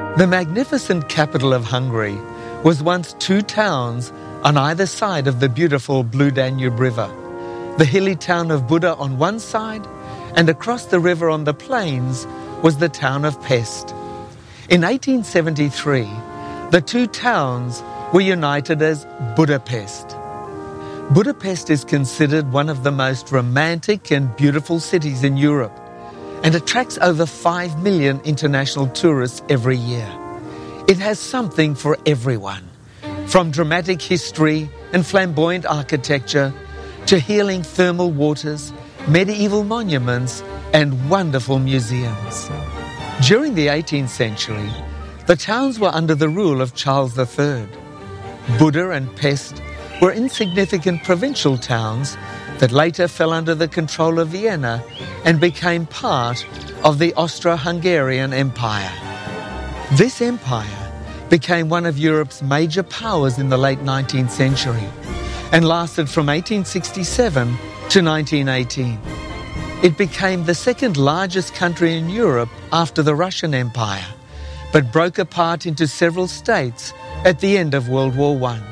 The magnificent capital of Hungary was once two towns on either side of the beautiful Blue Danube River. The hilly town of Buda on one side, and across the river on the plains was the town of Pest. In 1873, the two towns were united as Budapest. Budapest is considered one of the most romantic and beautiful cities in Europe and attracts over 5 million international tourists every year. It has something for everyone, from dramatic history and flamboyant architecture to healing thermal waters, medieval monuments and wonderful museums. During the 18th century, the towns were under the rule of Charles III. Buda and Pest were insignificant provincial towns that later fell under the control of Vienna and became part of the Austro-Hungarian Empire. This empire became one of Europe's major powers in the late 19th century and lasted from 1867 to 1918. It became the second largest country in Europe after the Russian Empire, but broke apart into several states at the end of World War I.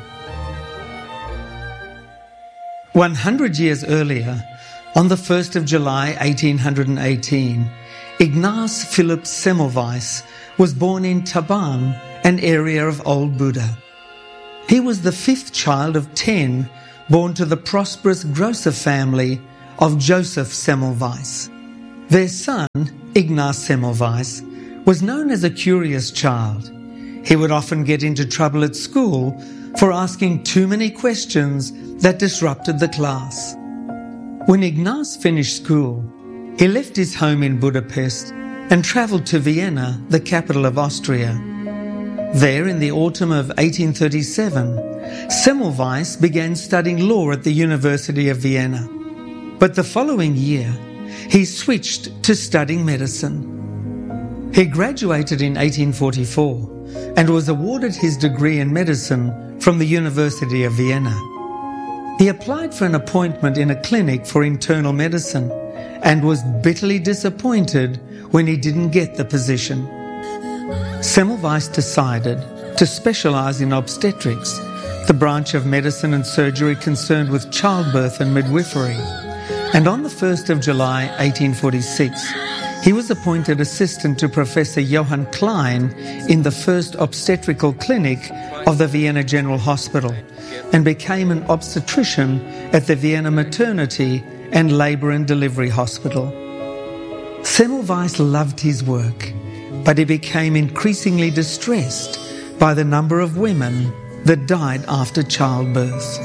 100 years earlier, on the 1st of July 1818, Ignaz Philipp Semmelweis was born in Taban, an area of Old Buda. He was the fifth child of 10 born to the prosperous grocer family of Joseph Semmelweis. Their son, Ignaz Semmelweis, was known as a curious child. He would often get into trouble at school for asking too many questions that disrupted the class. When Ignaz finished school, he left his home in Budapest and travelled to Vienna, the capital of Austria. There, in the autumn of 1837, Semmelweis began studying law at the University of Vienna. But the following year, he switched to studying medicine. He graduated in 1844 and was awarded his degree in medicine from the University of Vienna. He applied for an appointment in a clinic for internal medicine and was bitterly disappointed when he didn't get the position. Semmelweis decided to specialize in obstetrics, the branch of medicine and surgery concerned with childbirth and midwifery. And on the 1st of July 1846, he was appointed assistant to Professor Johann Klein in the first obstetrical clinic of the Vienna General Hospital and became an obstetrician at the Vienna Maternity and Labour and Delivery Hospital. Semmelweis loved his work, but he became increasingly distressed by the number of women that died after childbirth.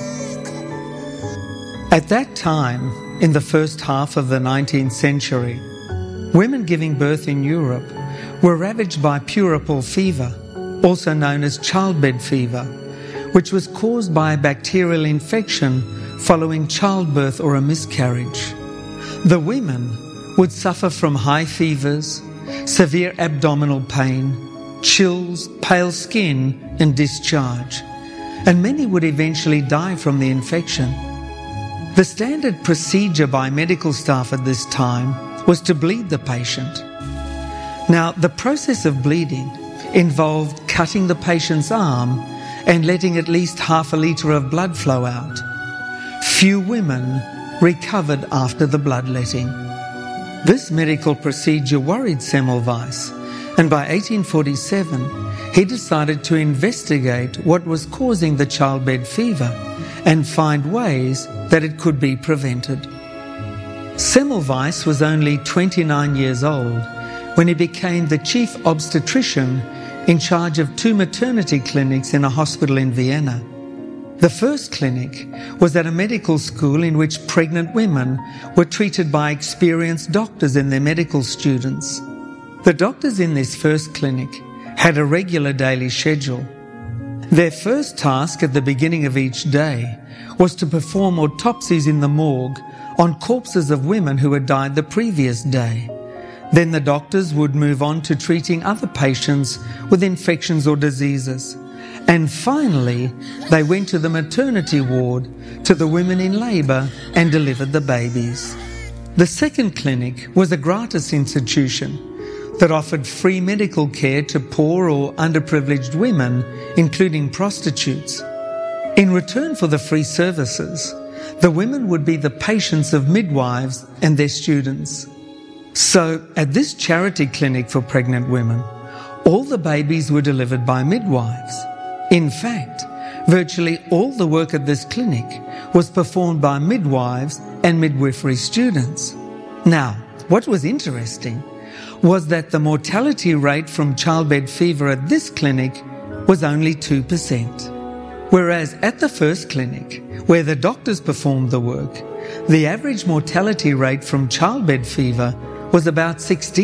At that time, in the first half of the 19th century, women giving birth in Europe were ravaged by puerperal fever, also known as childbed fever, which was caused by a bacterial infection following childbirth or a miscarriage. The women would suffer from high fevers, severe abdominal pain, chills, pale skin and discharge, and many would eventually die from the infection. The standard procedure by medical staff at this time was to bleed the patient. Now, the process of bleeding involved cutting the patient's arm and letting at least half a litre of blood flow out. Few women recovered after the bloodletting. This medical procedure worried Semmelweis, and by 1847 he decided to investigate what was causing the childbed fever and find ways that it could be prevented. Semmelweis was only 29 years old when he became the chief obstetrician in charge of 2 maternity clinics in a hospital in Vienna. The first clinic was at a medical school in which pregnant women were treated by experienced doctors and their medical students. The doctors in this first clinic had a regular daily schedule. Their first task at the beginning of each day was to perform autopsies in the morgue on corpses of women who had died the previous day. Then the doctors would move on to treating other patients with infections or diseases. And finally, they went to the maternity ward, to the women in labour, and delivered the babies. The second clinic was a gratis institution. that offered free medical care to poor or underprivileged women, including prostitutes. In return for the free services, the women would be the patients of midwives and their students. So, at this charity clinic for pregnant women, all the babies were delivered by midwives. In fact, virtually all the work at this clinic was performed by midwives and midwifery students. Now, what was interesting was that the mortality rate from childbed fever at this clinic was only 2%. Whereas at the first clinic, where the doctors performed the work, the average mortality rate from childbed fever was about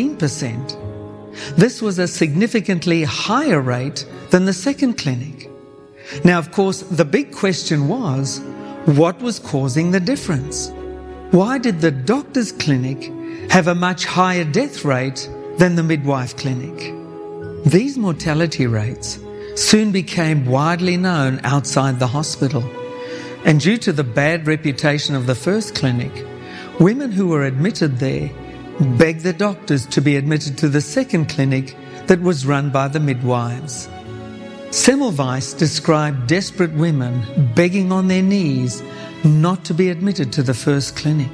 16%. This was a significantly higher rate than the second clinic. Now, of course, the big question was, what was causing the difference? Why did the doctor's clinic have a much higher death rate than the midwife clinic? These mortality rates soon became widely known outside the hospital, and due to the bad reputation of the first clinic, women who were admitted there begged the doctors to be admitted to the second clinic that was run by the midwives. Semmelweis described desperate women begging on their knees not to be admitted to the first clinic.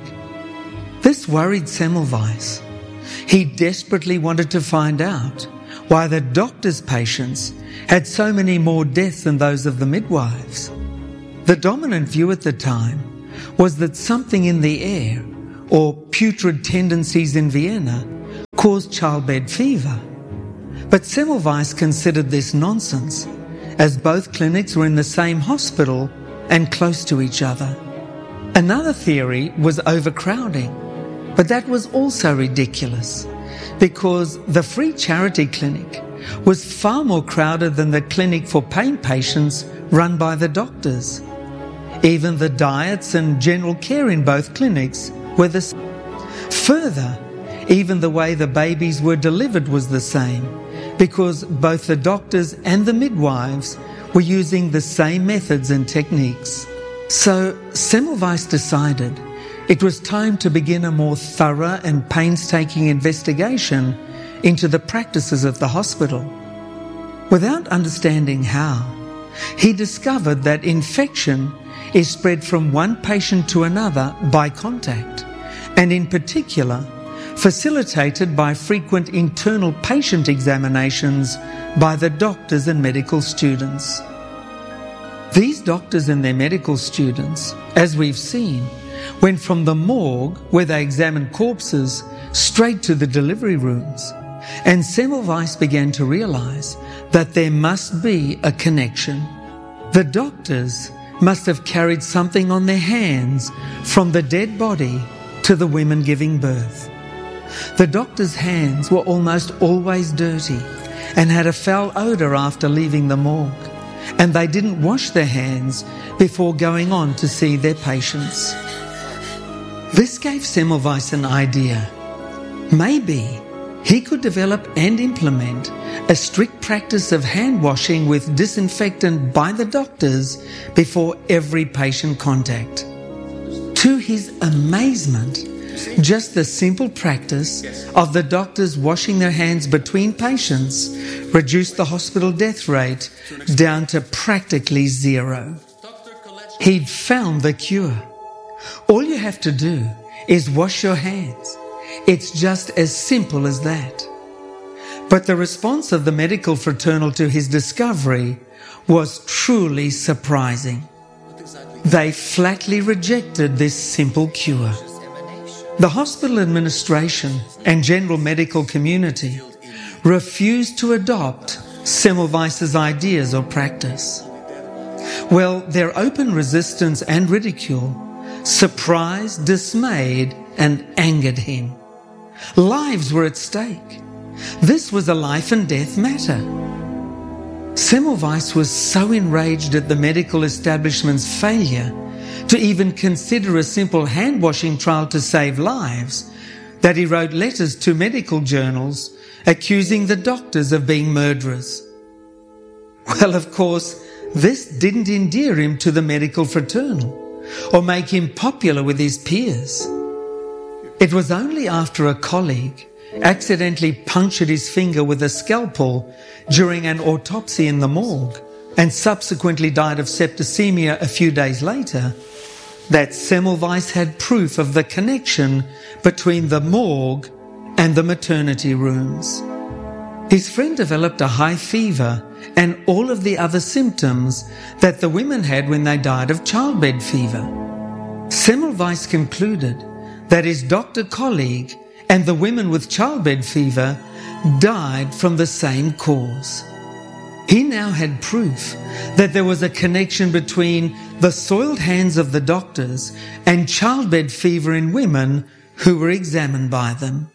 This worried Semmelweis. He desperately wanted to find out why the doctor's patients had so many more deaths than those of the midwives. The dominant view at the time was that something in the air, or putrid tendencies in Vienna, caused childbed fever. But Semmelweis considered this nonsense, as both clinics were in the same hospital and close to each other. Another theory was overcrowding, but that was also ridiculous, because the free charity clinic was far more crowded than the clinic for pain patients run by the doctors. Even the diets and general care in both clinics were the same. Further, even the way the babies were delivered was the same, because both the doctors and the midwives were using the same methods and techniques. So Semmelweis decided it was time to begin a more thorough and painstaking investigation into the practices of the hospital. Without understanding how, he discovered that infection is spread from one patient to another by contact, and in particular, facilitated by frequent internal patient examinations by the doctors and medical students. These doctors and their medical students, as we've seen, went from the morgue, where they examined corpses, straight to the delivery rooms. And Semmelweis began to realize that there must be a connection. The doctors must have carried something on their hands from the dead body to the women giving birth. The doctors' hands were almost always dirty and had a foul odour after leaving the morgue, and they didn't wash their hands before going on to see their patients. This gave Semmelweis an idea. Maybe he could develop and implement a strict practice of hand washing with disinfectant by the doctors before every patient contact. To his amazement, just the simple practice of the doctors washing their hands between patients reduced the hospital death rate down to practically zero. He'd found the cure. All you have to do is wash your hands. It's just as simple as that. But the response of the medical fraternal to his discovery was truly surprising. They flatly rejected this simple cure. The hospital administration and general medical community refused to adopt Semmelweis's ideas or practice. Well, their open resistance and ridicule surprised, dismayed, and angered him. Lives were at stake. This was a life and death matter. Semmelweis was so enraged at the medical establishment's failure to even consider a simple hand-washing trial to save lives that he wrote letters to medical journals accusing the doctors of being murderers. Well, of course, this didn't endear him to the medical fraternal or make him popular with his peers. It was only after a colleague accidentally punctured his finger with a scalpel during an autopsy in the morgue and subsequently died of septicemia a few days later, that Semmelweis had proof of the connection between the morgue and the maternity rooms. His friend developed a high fever and all of the other symptoms that the women had when they died of childbed fever. Semmelweis concluded that his doctor colleague and the women with childbed fever died from the same cause. He now had proof that there was a connection between the soiled hands of the doctors and childbed fever in women who were examined by them.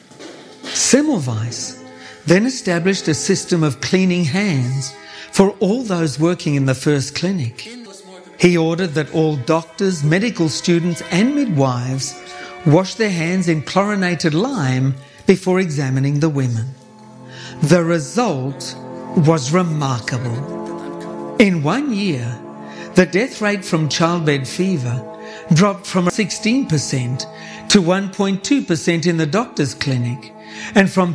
Semmelweis then established a system of cleaning hands for all those working in the first clinic. He ordered that all doctors, medical students and midwives wash their hands in chlorinated lime before examining the women. The result was remarkable. In 1 year, the death rate from childbed fever dropped from 16% to 1.2% in the doctor's clinic and from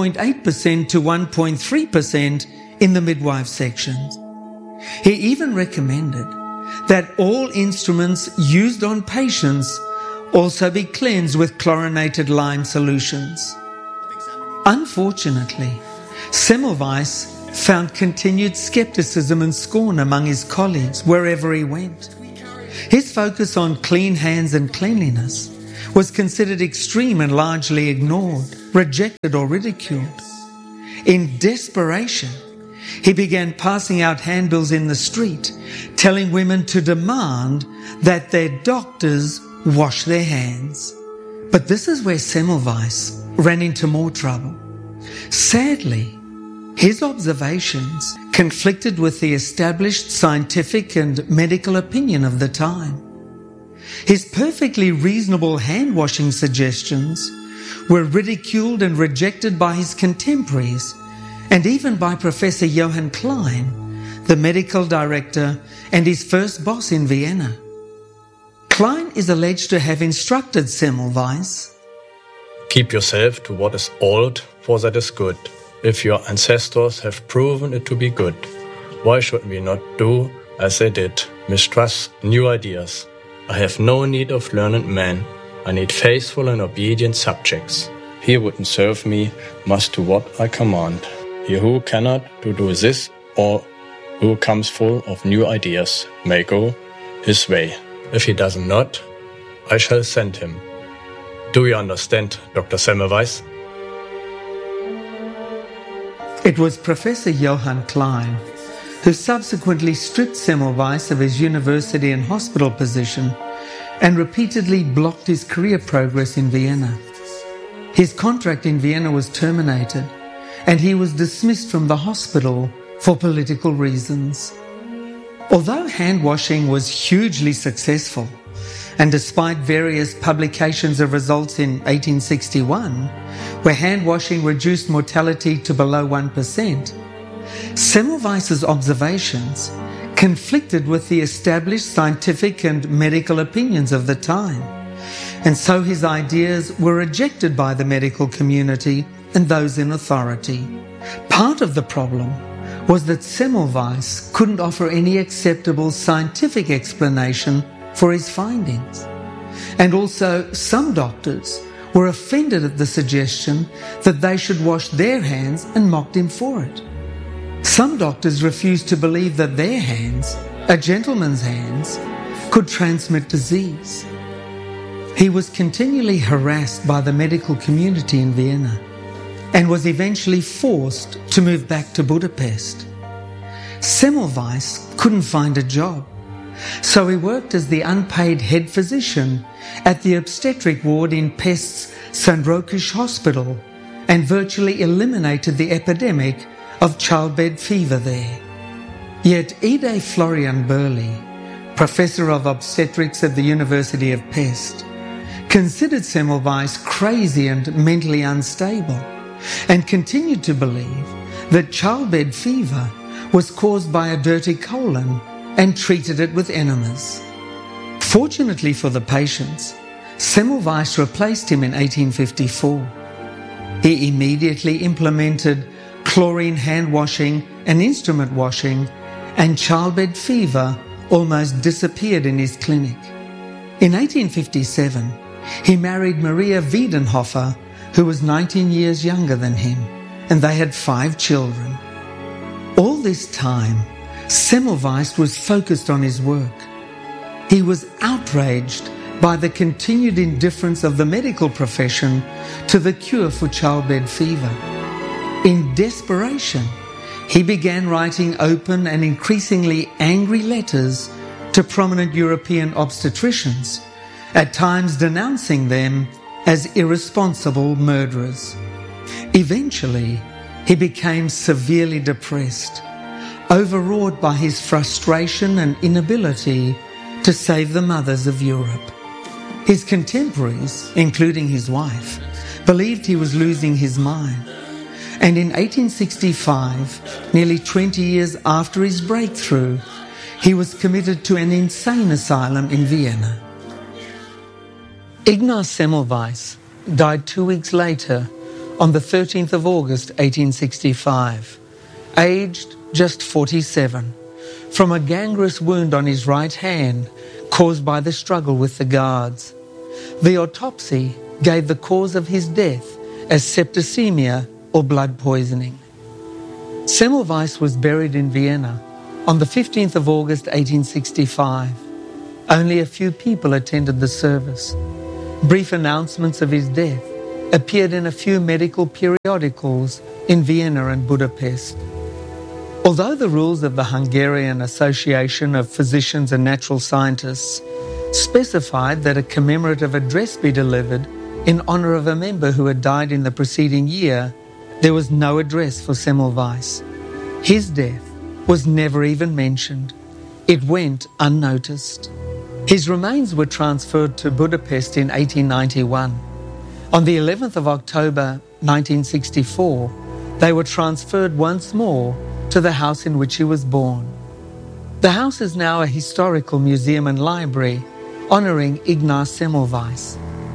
2.8% to 1.3% in the midwife sections. He even recommended that all instruments used on patients also be cleansed with chlorinated lime solutions. Unfortunately, Semmelweis found continued skepticism and scorn among his colleagues wherever he went. His focus on clean hands and cleanliness was considered extreme and largely ignored, rejected or ridiculed. In desperation, he began passing out handbills in the street, telling women to demand that their doctors wash their hands. But this is where Semmelweis ran into more trouble. Sadly, his observations conflicted with the established scientific and medical opinion of the time. His perfectly reasonable hand-washing suggestions were ridiculed and rejected by his contemporaries and even by Professor Johann Klein, the medical director and his first boss in Vienna. Klein is alleged to have instructed Semmelweis, "Keep yourself to what is old, for that is good. If your ancestors have proven it to be good, why should we not do as they did? Mistrust new ideas. I have no need of learned men. I need faithful and obedient subjects. He who would serve me must do what I command. He who cannot do this or who comes full of new ideas may go his way. If he does not, I shall send him." Do you understand, Dr. Semmelweis? It was Professor Johann Klein who subsequently stripped Semmelweis of his university and hospital position and repeatedly blocked his career progress in Vienna. His contract in Vienna was terminated and he was dismissed from the hospital for political reasons. Although hand-washing was hugely successful, and despite various publications of results in 1861, where hand-washing reduced mortality to below 1%, Semmelweis's observations conflicted with the established scientific and medical opinions of the time, and so his ideas were rejected by the medical community and those in authority. Part of the problem was that Semmelweis couldn't offer any acceptable scientific explanation for his findings. And also, some doctors were offended at the suggestion that they should wash their hands and mocked him for it. Some doctors refused to believe that their hands, a gentleman's hands, could transmit disease. He was continually harassed by the medical community in Vienna and was eventually forced to move back to Budapest. Semmelweis couldn't find a job, so he worked as the unpaid head physician at the obstetric ward in Pest's St. Rokish Hospital and virtually eliminated the epidemic of childbed fever there. Yet Ide Florian Burley, professor of obstetrics at the University of Pest, considered Semmelweis crazy and mentally unstable and continued to believe that childbed fever was caused by a dirty colon and treated it with enemas. Fortunately for the patients, Semmelweis replaced him in 1854. He immediately implemented chlorine hand washing and instrument washing, and childbed fever almost disappeared in his clinic. In 1857, he married Maria Wiedenhofer, who was 19 years younger than him, and they had 5 children. All this time, Semmelweis was focused on his work. He was outraged by the continued indifference of the medical profession to the cure for childbed fever. In desperation, he began writing open and increasingly angry letters to prominent European obstetricians, at times denouncing them as irresponsible murderers. Eventually, he became severely depressed, overwrought by his frustration and inability to save the mothers of Europe. His contemporaries, including his wife, believed he was losing his mind. And in 1865, nearly 20 years after his breakthrough, he was committed to an insane asylum in Vienna. Ignaz Semmelweis died 2 weeks later on the 13th of August 1865, aged just 47, from a gangrenous wound on his right hand caused by the struggle with the guards. The autopsy gave the cause of his death as septicemia or blood poisoning. Semmelweis was buried in Vienna on the 15th of August 1865. Only a few people attended the service. Brief announcements of his death appeared in a few medical periodicals in Vienna and Budapest. Although the rules of the Hungarian Association of Physicians and Natural Scientists specified that a commemorative address be delivered in honor of a member who had died in the preceding year, there was no address for Semmelweis. His death was never even mentioned. It went unnoticed. His remains were transferred to Budapest in 1891. On the 11th of October 1964, they were transferred once more to the house in which he was born. The house is now a historical museum and library honoring Ignaz Semmelweis.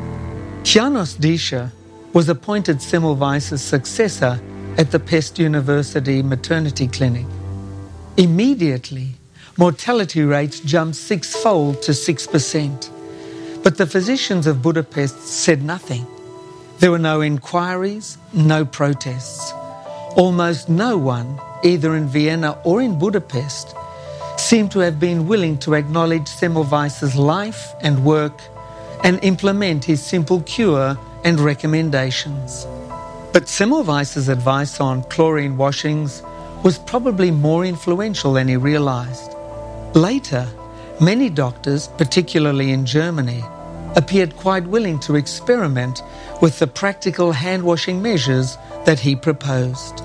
János Díscher was appointed Semmelweis' successor at the Pest University Maternity Clinic. Immediately, mortality rates jumped 6-fold to 6%. But the physicians of Budapest said nothing. There were no inquiries, no protests. Almost no one, either in Vienna or in Budapest, seemed to have been willing to acknowledge Semmelweis' life and work and implement his simple cure and recommendations. But Semmelweis' advice on chlorine washings was probably more influential than he realized. Later, many doctors, particularly in Germany, appeared quite willing to experiment with the practical hand-washing measures that he proposed.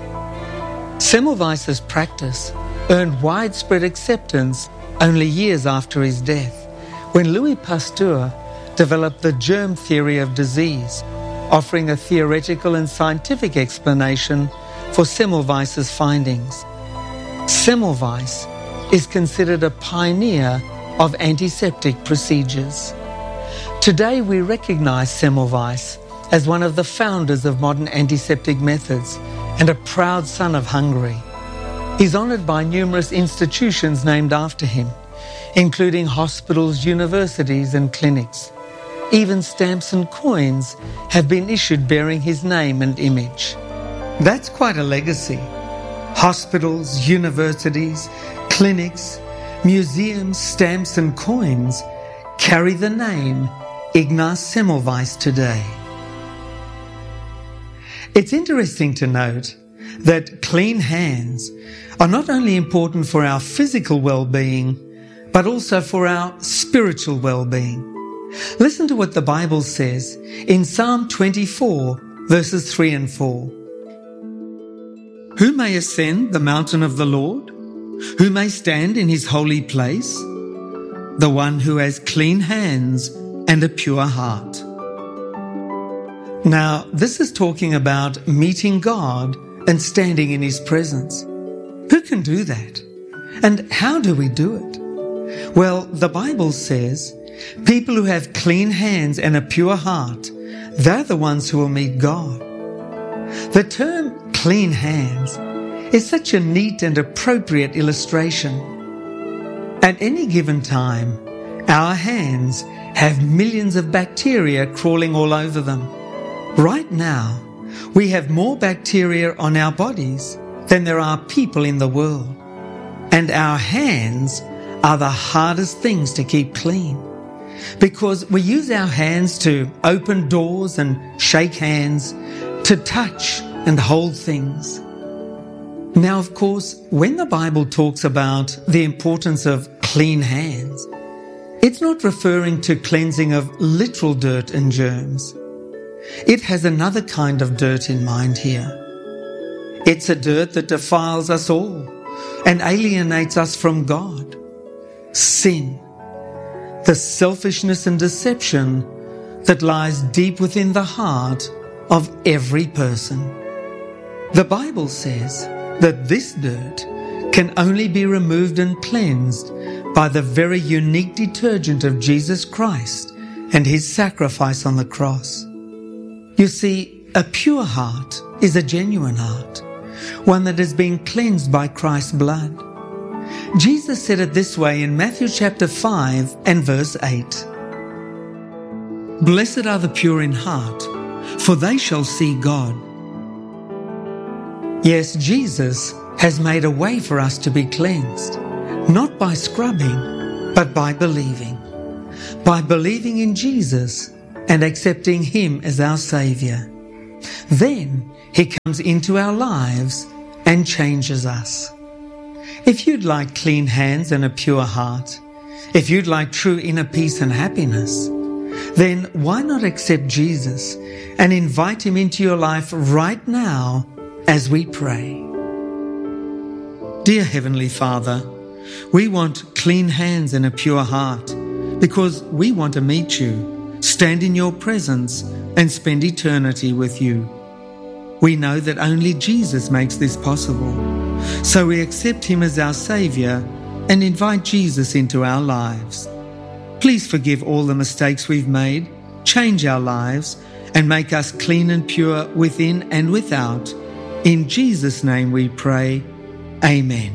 Semmelweis' practice earned widespread acceptance only years after his death, when Louis Pasteur developed the germ theory of disease, offering a theoretical and scientific explanation for Semmelweis' findings. Semmelweis is considered a pioneer of antiseptic procedures. Today we recognize Semmelweis as one of the founders of modern antiseptic methods and a proud son of Hungary. He's honored by numerous institutions named after him, including hospitals, universities and clinics. Even stamps and coins have been issued bearing his name and image. That's quite a legacy. Hospitals, universities, clinics, museums, stamps and coins carry the name Ignaz Semmelweis today. It's interesting to note that clean hands are not only important for our physical well-being, but also for our spiritual well-being. Listen to what the Bible says in Psalm 24, verses 3 and 4. Who may ascend the mountain of the Lord? Who may stand in his holy place? The one who has clean hands and a pure heart. Now, this is talking about meeting God and standing in his presence. Who can do that? And how do we do it? Well, the Bible says, people who have clean hands and a pure heart, they're the ones who will meet God. The term clean hands is such a neat and appropriate illustration. At any given time, our hands have millions of bacteria crawling all over them. Right now, we have more bacteria on our bodies than there are people in the world. And our hands are the hardest things to keep clean, because we use our hands to open doors and shake hands, to touch and hold things. Now, of course, when the Bible talks about the importance of clean hands, it's not referring to cleansing of literal dirt and germs. It has another kind of dirt in mind here. It's a dirt that defiles us all and alienates us from God. Sin, the selfishness and deception that lies deep within the heart of every person. The Bible says that this dirt can only be removed and cleansed by the very unique detergent of Jesus Christ and His sacrifice on the cross. You see, a pure heart is a genuine heart, one that has been cleansed by Christ's blood. Jesus said it this way in Matthew chapter 5 and verse 8. Blessed are the pure in heart, for they shall see God. Yes, Jesus has made a way for us to be cleansed, not by scrubbing, but by believing. By believing in Jesus and accepting Him as our Saviour. Then He comes into our lives and changes us. If you'd like clean hands and a pure heart, if you'd like true inner peace and happiness, then why not accept Jesus and invite Him into your life right now as we pray? Dear Heavenly Father, we want clean hands and a pure heart because we want to meet You, stand in Your presence and spend eternity with You. We know that only Jesus makes this possible, so we accept Him as our Saviour and invite Jesus into our lives. Please forgive all the mistakes we've made, change our lives, and make us clean and pure within and without. In Jesus' name we pray. Amen.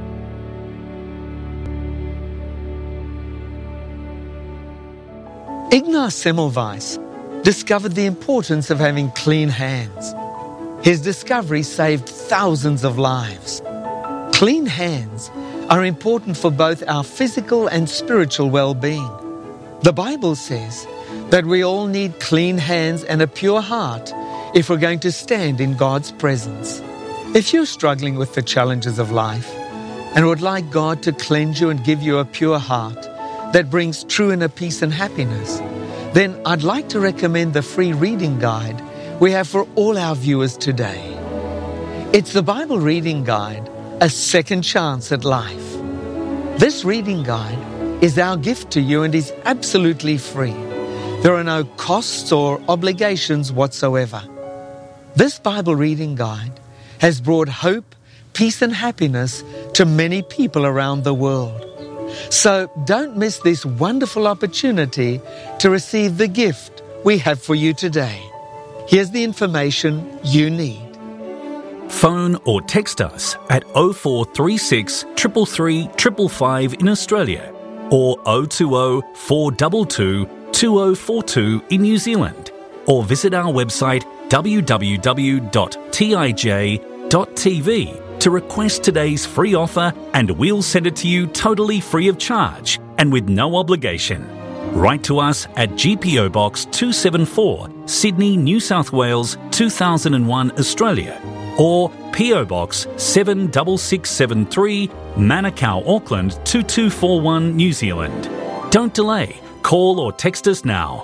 Ignaz Semmelweis discovered the importance of having clean hands. His discovery saved thousands of lives. Clean hands are important for both our physical and spiritual well-being. The Bible says that we all need clean hands and a pure heart if we're going to stand in God's presence. If you're struggling with the challenges of life and would like God to cleanse you and give you a pure heart that brings true inner peace and happiness, then I'd like to recommend the free reading guide we have for all our viewers today. It's the Bible Reading Guide, A Second Chance at Life. This reading guide is our gift to you and is absolutely free. There are no costs or obligations whatsoever. This Bible reading guide has brought hope, peace and happiness to many people around the world. So don't miss this wonderful opportunity to receive the gift we have for you today. Here's the information you need. Phone or text us at 0436 333 555 in Australia or 020 422 2042 in New Zealand, or visit our website www.tij.tv to request today's free offer, and we'll send it to you totally free of charge and with no obligation. Write to us at GPO Box 274, Sydney, New South Wales 2001, Australia, or PO Box 76673, Manukau, Auckland 2241, New Zealand. Don't delay. Call or text us now.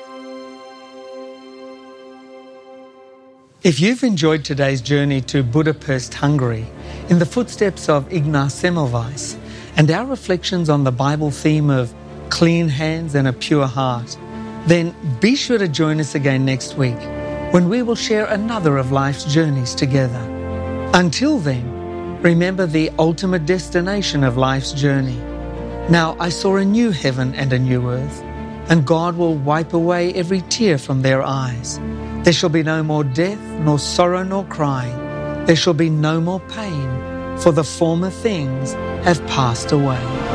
If you've enjoyed today's journey to Budapest, Hungary, in the footsteps of Ignaz Semmelweis, and our reflections on the Bible theme of clean hands and a pure heart, then be sure to join us again next week when we will share another of life's journeys together. Until then, remember the ultimate destination of life's journey. Now I saw a new heaven and a new earth, and God will wipe away every tear from their eyes. There shall be no more death, nor sorrow, nor crying. There shall be no more pain, for the former things have passed away.